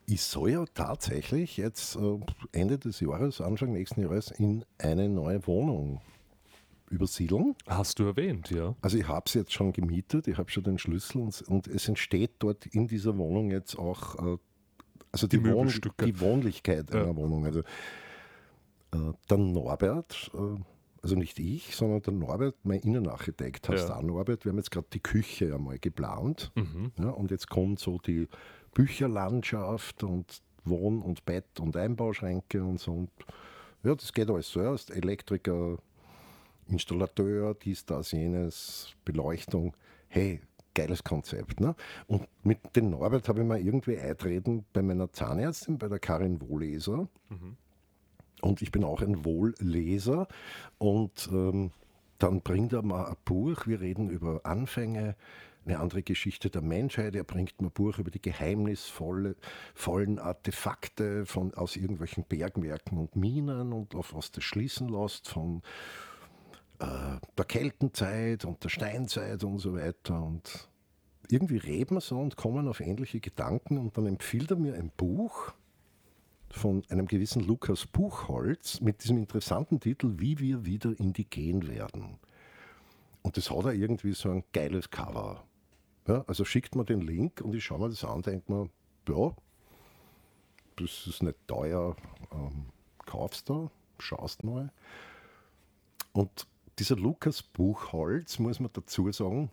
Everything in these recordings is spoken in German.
Ich soll ja tatsächlich jetzt Ende des Jahres, Anfang nächsten Jahres in eine neue Wohnung übersiedeln. Hast du erwähnt, ja. Also ich habe es jetzt schon gemietet, ich habe schon den Schlüssel und es entsteht dort in dieser Wohnung jetzt auch also Die Möbelstücke. die Wohnlichkeit einer Wohnung. Also der Norbert, also nicht ich, sondern der Norbert, mein Innenarchitekt, heißt auch Norbert, wir haben jetzt gerade die Küche einmal geplant. Ja, und jetzt kommt so die Bücherlandschaft und Wohn- und Bett- und Einbauschränke und so. Und ja, das geht alles zuerst. Elektriker, Installateur, dies, das, jenes, Beleuchtung. Hey, geiles Konzept. Ne? Und mit dem Norbert habe ich mir irgendwie eintreten bei meiner Zahnärztin, bei der Karin Wohleser. Und ich bin auch ein Wohlleser. Und dann bringt er mal ein Buch. Wir reden über Anfänge, eine andere Geschichte der Menschheit. Er bringt mir ein Buch über die geheimnisvollen Artefakte aus irgendwelchen Bergwerken und Minen und auf was das schließen lässt von der Keltenzeit und der Steinzeit und so weiter. Und irgendwie reden wir so und kommen auf ähnliche Gedanken und dann empfiehlt er mir ein Buch von einem gewissen Lukas Buchholz mit diesem interessanten Titel Wie wir wieder indigen werden. Und das hat er irgendwie so ein geiles Cover. Ja, also schickt mir den Link und ich schaue mir das an und denke mir, ja, das ist nicht teuer, kaufst du, schaust mal. Und dieser Lukas Buchholz, muss man dazu sagen,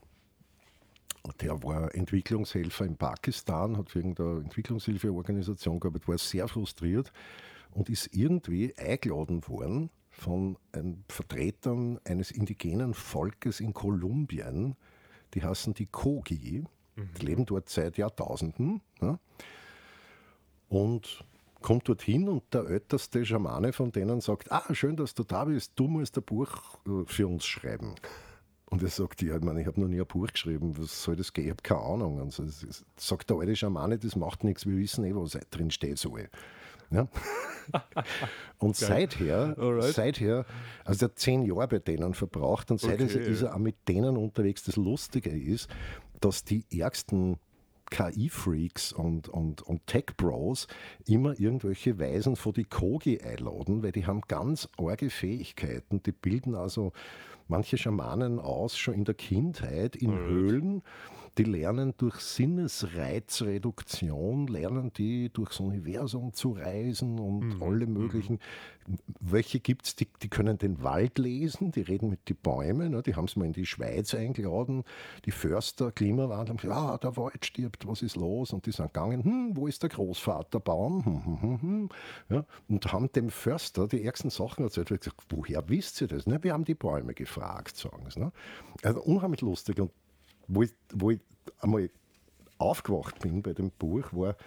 der war Entwicklungshelfer in Pakistan, hat für irgendeine Entwicklungshilfeorganisation gearbeitet, war sehr frustriert und ist irgendwie eingeladen worden von Vertretern eines indigenen Volkes in Kolumbien, die heißen die Kogi, die leben dort seit Jahrtausenden. Ja, und kommt dorthin und der älteste Schamane von denen sagt, schön, dass du da bist, du musst ein Buch für uns schreiben. Und er sagt, ja, ich habe noch nie ein Buch geschrieben, was soll das gehen? Ich habe keine Ahnung. Und so, sagt der alte Schamane, das macht nichts, wir wissen was drin steht soll. Ja? Und seither, also der hat 10 Jahre bei denen verbraucht und seither ist er auch mit denen unterwegs. Das Lustige ist, dass die ärgsten KI-Freaks und Tech-Bros immer irgendwelche Weisen von die Kogi einladen, weil die haben ganz arge Fähigkeiten. Die bilden also manche Schamanen aus, schon in der Kindheit, in Höhlen. Die lernen durch Sinnesreizreduktion, lernen die durchs Universum zu reisen und alle möglichen. Welche gibt es, die können den Wald lesen, die reden mit den Bäumen, ne, die haben es mal in die Schweiz eingeladen, die Förster, Klimawandel, haben gesagt, der Wald stirbt, was ist los? Und die sind gegangen, wo ist der Großvaterbaum? Ja, und haben dem Förster die ärgsten Sachen erzählt. Wir haben gesagt, woher wisst ihr das? Ne, wir haben die Bäume gefragt, sagen sie. Ne? Also unheimlich lustig. Und wo ich einmal aufgewacht bin bei dem Buch, war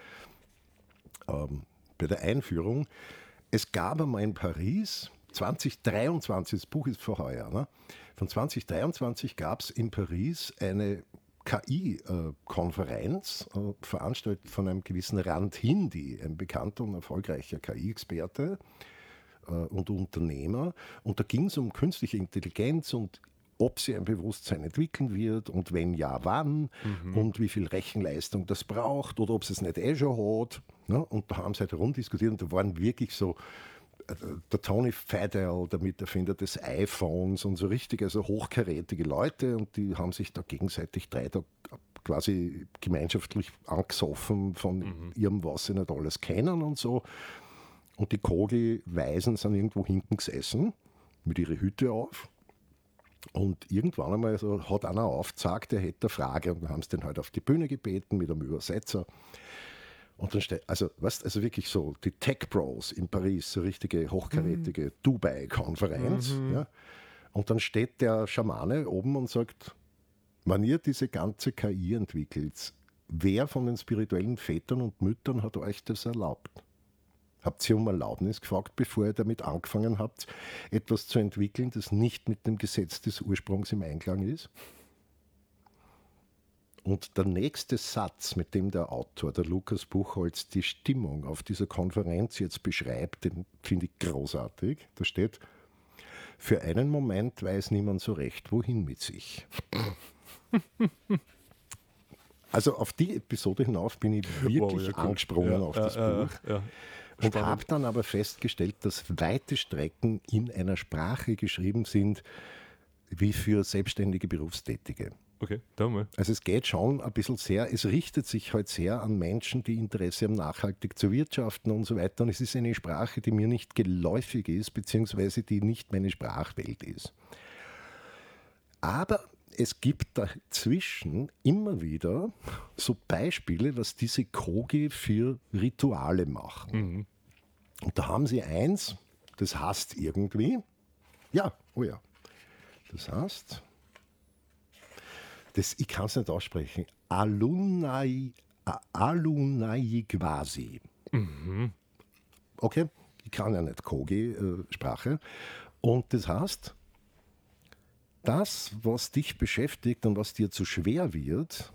bei der Einführung, es gab einmal in Paris 2023, das Buch ist vor heuer, ne? Von 2023 gab es in Paris eine KI-Konferenz, veranstaltet von einem gewissen Rand Hindi, ein bekannter und erfolgreicher KI-Experte und Unternehmer. Und da ging es um künstliche Intelligenz und ob sie ein Bewusstsein entwickeln wird und wenn ja, wann und wie viel Rechenleistung das braucht oder ob es nicht schon hat. Ne? Und da haben sie halt herumdiskutiert und da waren wirklich so der Tony Fadell, der Miterfinder des iPhones und so richtig, also hochkarätige Leute und die haben sich da gegenseitig 3 Tage quasi gemeinschaftlich angesoffen von ihrem, was sie nicht alles kennen und so. Und die Kogi-Weisen sind irgendwo hinten gesessen mit ihrer Hüte auf. Und irgendwann einmal hat einer aufgezeigt, er hätte eine Frage und dann haben sie den halt auf die Bühne gebeten mit einem Übersetzer. Und dann steht, also wirklich so, die Tech-Bros in Paris, so richtige hochkarätige Dubai-Konferenz. Ja. Und dann steht der Schamane oben und sagt, wenn ihr diese ganze KI entwickelt, wer von den spirituellen Vätern und Müttern hat euch das erlaubt? Habt ihr um Erlaubnis gefragt, bevor ihr damit angefangen habt, etwas zu entwickeln, das nicht mit dem Gesetz des Ursprungs im Einklang ist? Und der nächste Satz, mit dem der Autor, der Lukas Buchholz, die Stimmung auf dieser Konferenz jetzt beschreibt, den finde ich großartig. Da steht, für einen Moment weiß niemand so recht, wohin mit sich. Also auf die Episode hinauf bin ich wirklich cool. angesprungen auf das Buch. Ja. Und habe dann aber festgestellt, dass weite Strecken in einer Sprache geschrieben sind, wie für selbstständige Berufstätige. Okay, da mal. Also es geht schon ein bisschen sehr, es richtet sich halt sehr an Menschen, die Interesse haben, nachhaltig zu wirtschaften und so weiter. Und es ist eine Sprache, die mir nicht geläufig ist, beziehungsweise die nicht meine Sprachwelt ist. Aber es gibt dazwischen immer wieder so Beispiele, was diese Kogi für Rituale machen. Und da haben sie eins, das heißt irgendwie, das heißt, ich kann es nicht aussprechen, Alunaiquasi. Okay, ich kann ja nicht Kogi-Sprache. Und das heißt, das, was dich beschäftigt und was dir zu schwer wird,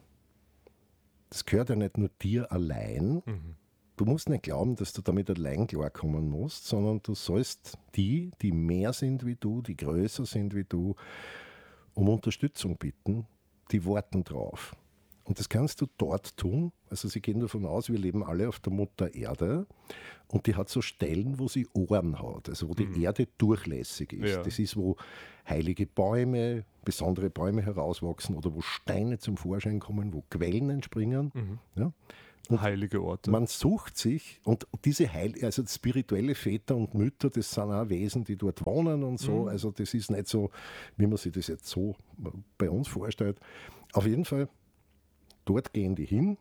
das gehört ja nicht nur dir allein. Du musst nicht glauben, dass du damit allein klarkommen musst, sondern du sollst die mehr sind wie du, die größer sind wie du, um Unterstützung bitten, die warten drauf. Und das kannst du dort tun. Also sie gehen davon aus, wir leben alle auf der Mutter Erde und die hat so Stellen, wo sie Ohren hat, also wo die Erde durchlässig ist. Ja. Das ist, wo heilige Bäume, besondere Bäume herauswachsen oder wo Steine zum Vorschein kommen, wo Quellen entspringen. Ja. Und heilige Orte. Man sucht sich, und diese also spirituelle Väter und Mütter, das sind auch Wesen, die dort wohnen und so. Also das ist nicht so, wie man sich das jetzt so bei uns vorstellt. Auf jeden Fall, dort gehen die hin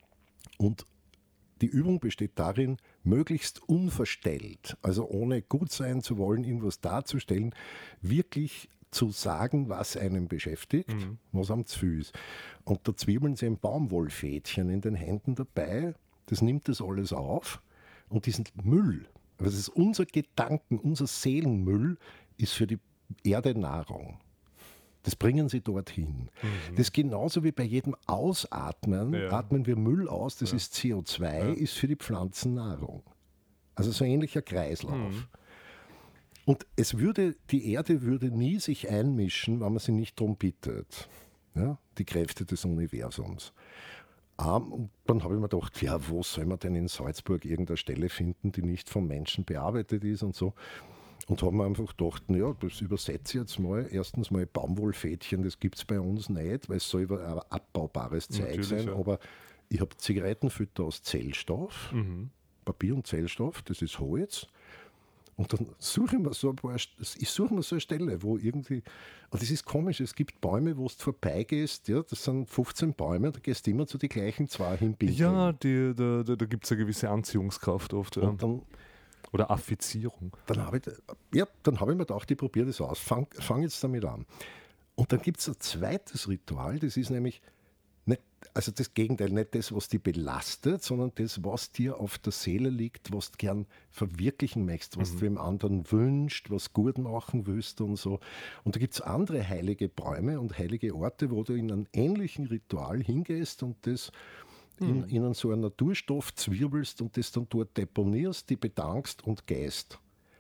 und die Übung besteht darin, möglichst unverstellt, also ohne gut sein zu wollen, irgendwas darzustellen, wirklich zu sagen, was einen beschäftigt, was am Gefühl ist. Und da zwiebeln sie ein Baumwollfädchen in den Händen dabei, das nimmt das alles auf und diesen Müll, also das ist unser Gedanken, unser Seelenmüll, ist für die Erde Nahrung. Das bringen sie dorthin. Das ist genauso wie bei jedem Ausatmen, atmen wir Müll aus, das ist CO2, ist für die Pflanzen Nahrung. Also so ein ähnlicher Kreislauf. Und die Erde würde nie sich einmischen, wenn man sie nicht darum bittet. Ja? Die Kräfte des Universums. Und dann habe ich mir gedacht, wo soll man denn in Salzburg irgendeine Stelle finden, die nicht vom Menschen bearbeitet ist und so. Und haben wir einfach gedacht, das übersetze ich jetzt mal. Erstens mal Baumwollfädchen, das gibt es bei uns nicht, weil es soll ein abbaubares Zeug sein. Ja. Aber ich habe Zigarettenfütter aus Zellstoff, Papier und Zellstoff, das ist Holz. Und dann suche ich mir so eine Stelle, wo irgendwie, und das ist komisch, es gibt Bäume, wo du vorbeigehst, das sind 15 Bäume, da gehst du immer zu den gleichen zwei hin. Ja, da gibt es eine gewisse Anziehungskraft oft. Ja. Oder Affizierung. Dann habe ich mir gedacht, ich probiere das aus, fang jetzt damit an. Und dann gibt es ein zweites Ritual, das ist nämlich nicht, also das Gegenteil, nicht das, was dich belastet, sondern das, was dir auf der Seele liegt, was du gern verwirklichen möchtest, was du dem anderen wünschst, was gut machen willst und so. Und da gibt es andere heilige Bäume und heilige Orte, wo du in einem ähnlichen Ritual hingehst und das in so einen Naturstoff zwirbelst und das dann dort deponierst, die bedankst und gehst.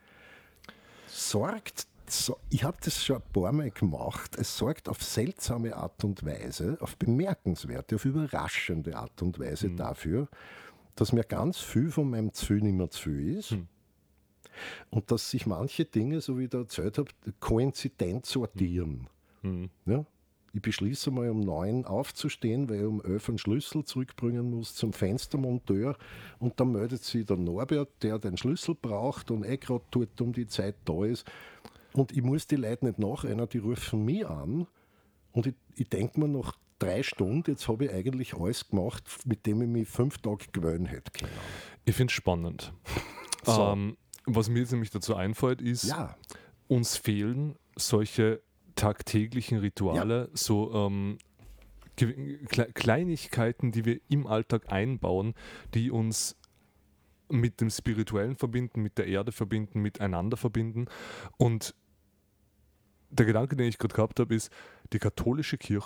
Ich habe das schon ein paar Mal gemacht, es sorgt auf seltsame Art und Weise, auf bemerkenswerte, auf überraschende Art und Weise dafür, dass mir ganz viel von meinem Gefühl nicht mehr zu viel ist und dass sich manche Dinge, so wie ich da erzählt habe, koinzident sortieren. Ja? Ich beschließe mal um 9 aufzustehen, weil ich um 11 einen Schlüssel zurückbringen muss zum Fenstermonteur und dann meldet sich der Norbert, der den Schlüssel braucht und gerade dort um die Zeit da ist. Und ich muss die Leute nicht nachrennen, die rufen mich an und ich denke mir nach 3 Stunden, jetzt habe ich eigentlich alles gemacht, mit dem ich mich 5 Tage gewöhnen hätte können. Ich finde es spannend. So. Was mir jetzt nämlich dazu einfällt, ist, uns fehlen solche tagtäglichen Rituale, so Kleinigkeiten, die wir im Alltag einbauen, die uns mit dem Spirituellen verbinden, mit der Erde verbinden, miteinander verbinden. Und der Gedanke, den ich gerade gehabt habe, ist, die katholische Kirche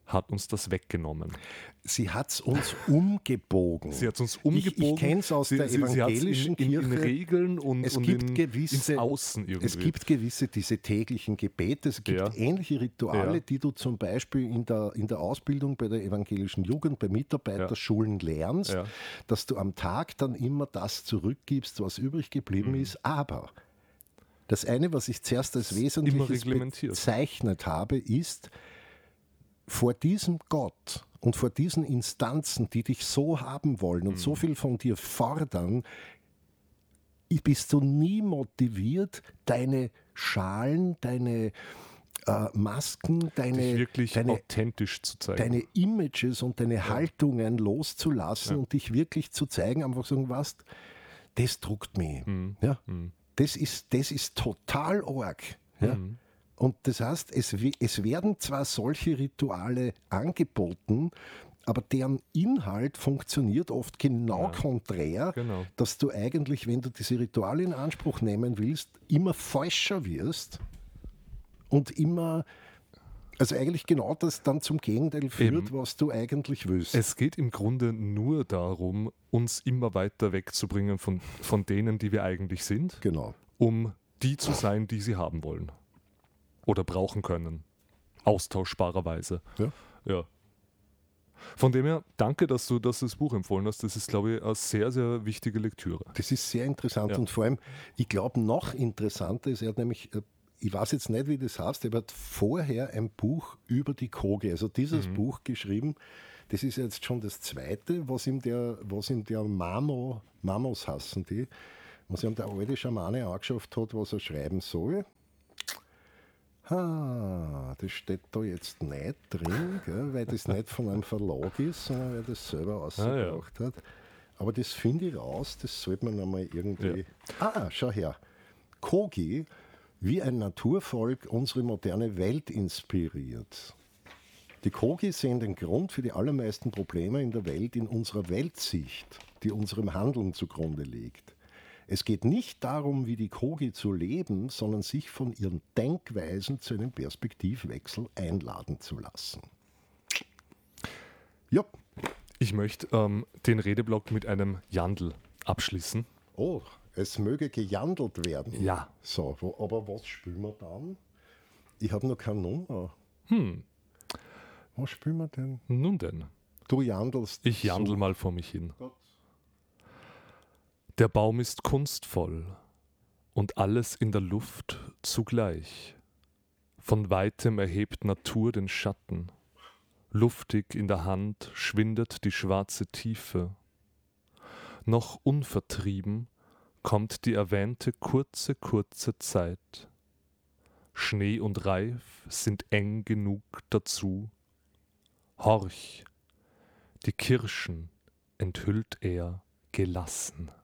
hat uns das weggenommen. Sie hat es uns umgebogen. Sie hat uns umgebogen. Ich kenne es aus der evangelischen Kirche. In Regeln und ins Außen irgendwie. Es gibt gewisse, diese täglichen Gebete, es gibt ähnliche Rituale, die du zum Beispiel in der Ausbildung bei der evangelischen Jugend, bei Mitarbeiterschulen lernst, dass du am Tag dann immer das zurückgibst, was übrig geblieben ist. Aber das eine, was ich zuerst als Wesentliches bezeichnet habe, ist, vor diesem Gott und vor diesen Instanzen, die dich so haben wollen und so viel von dir fordern, bist du nie motiviert, deine Schalen, deine Masken, deine authentisch zu zeigen. Deine Images und deine Haltungen loszulassen und dich wirklich zu zeigen, einfach sagen, was, das druckt mich. Ja? Das ist total arg. Ja? Und das heißt, es werden zwar solche Rituale angeboten, aber deren Inhalt funktioniert oft genau konträr, dass du eigentlich, wenn du diese Rituale in Anspruch nehmen willst, immer falscher wirst und immer, also eigentlich genau das dann zum Gegenteil führt, was du eigentlich willst. Es geht im Grunde nur darum, uns immer weiter wegzubringen von denen, die wir eigentlich sind, um die zu sein, die sie haben wollen. Oder brauchen können. Austauschbarerweise. Ja. Von dem her, danke, dass du das Buch empfohlen hast. Das ist, glaube ich, eine sehr, sehr wichtige Lektüre. Das ist sehr interessant und vor allem, ich glaube, noch interessanter ist, er hat nämlich, ich weiß jetzt nicht, wie das heißt, er hat vorher ein Buch über die Kogi, also dieses Buch geschrieben. Das ist jetzt schon das zweite, was ihm der Mamos hassen die, was ihm der alte Schamane angeschafft hat, was er schreiben soll. Das steht da jetzt nicht drin, gell, weil das nicht von einem Verlag ist, sondern weil das selber ausgebracht hat. Aber das finde ich raus, das sollte man einmal irgendwie... Schau her. Kogi, wie ein Naturvolk unsere moderne Welt inspiriert. Die Kogi sehen den Grund für die allermeisten Probleme in der Welt in unserer Weltsicht, die unserem Handeln zugrunde liegt. Es geht nicht darum, wie die Kogi zu leben, sondern sich von ihren Denkweisen zu einem Perspektivwechsel einladen zu lassen. Ja. Ich möchte den Redeblock mit einem Jandl abschließen. Oh, es möge gejandelt werden. Ja. So, aber was spielen wir dann? Ich habe noch keine Nummer. Was spielen wir denn? Nun denn. Du jandelst. Ich jandel mal vor mich hin. Gott. Der Baum ist kunstvoll und alles in der Luft zugleich. Von weitem erhebt Natur den Schatten. Luftig in der Hand schwindet die schwarze Tiefe. Noch unvertrieben kommt die erwähnte kurze Zeit. Schnee und Reif sind eng genug dazu. Horch, die Kirschen enthüllt er gelassen.